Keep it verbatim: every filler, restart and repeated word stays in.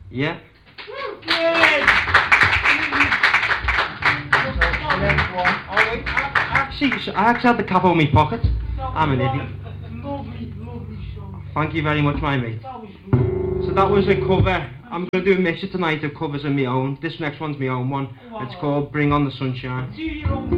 Yeah. Yes. I actually, I actually had the cap on my pocket. I'm an idiot. Lovely, lovely song. Thank you very much, my mate. That was good. So that was a cover. I'm going to do a mixture tonight of covers of my own. This next one's my own one. It's called Bring on the Sunshine. Do your own